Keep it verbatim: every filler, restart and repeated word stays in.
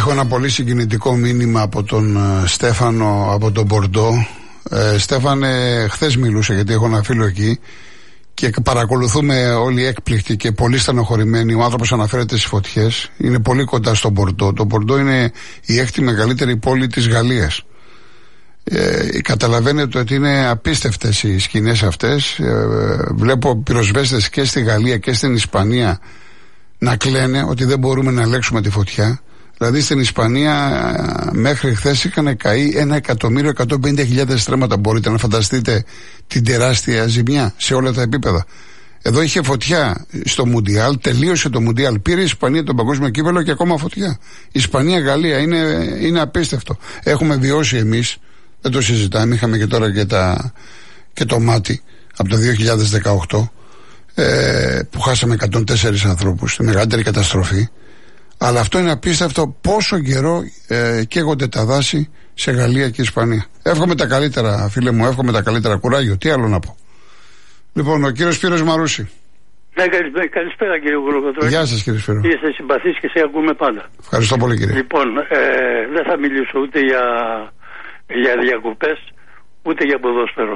Έχω ένα πολύ συγκινητικό μήνυμα από τον Στέφανο από τον Μπορντό. Ε, Στέφανε, χθες μιλούσα γιατί έχω ένα φίλο εκεί και παρακολουθούμε όλοι έκπληκτοι και πολύ στενοχωρημένοι. Ο άνθρωπος αναφέρεται στις φωτιές. Είναι πολύ κοντά στον Μπορντό. Το Μπορντό είναι η έκτη μεγαλύτερη πόλη της Γαλλίας. Ε, καταλαβαίνετε ότι είναι απίστευτες οι σκηνές αυτές. Ε, βλέπω πυροσβέστες και στη Γαλλία και στην Ισπανία να κλαίνε ότι δεν μπορούμε να ελέγξουμε τη φωτιά. Δηλαδή στην Ισπανία μέχρι χθες είχαν καεί ένα εκατομμύριο εκατόν πενήντα χιλιάδες στρέμματα. Μπορείτε να φανταστείτε την τεράστια ζημιά σε όλα τα επίπεδα. Εδώ είχε φωτιά στο Μουντιάλ, τελείωσε το Μουντιάλ, πήρε η Ισπανία τον παγκόσμιο κύπελλο και ακόμα φωτιά. Ισπανία-Γαλλία είναι, είναι απίστευτο. Έχουμε βιώσει εμείς, δεν το συζητάμε, είχαμε και τώρα και, τα, και το μάτι από το δύο χιλιάδες δεκαοκτώ ε, που χάσαμε εκατόν τέσσερις ανθρώπους, τη μεγαλύτερη καταστροφή. Αλλά αυτό είναι απίστευτο πόσο καιρό ε, καίγονται τα δάση σε Γαλλία και Ισπανία. Εύχομαι τα καλύτερα, φίλε μου, εύχομαι τα καλύτερα. Κουράγιο, τι άλλο να πω. Λοιπόν, ο κύριος Σπύρος Μαρούση. Ναι, καλησπέρα, καλησπέρα κύριε Κολοκοτρώνη. Γεια σας κύριε Σπύρο. Είστε συμπαθείς και σε ακούμε πάντα. Ευχαριστώ πολύ κύριε. Λοιπόν, ε, δεν θα μιλήσω ούτε για, για διακοπές, ούτε για ποδόσφαιρο.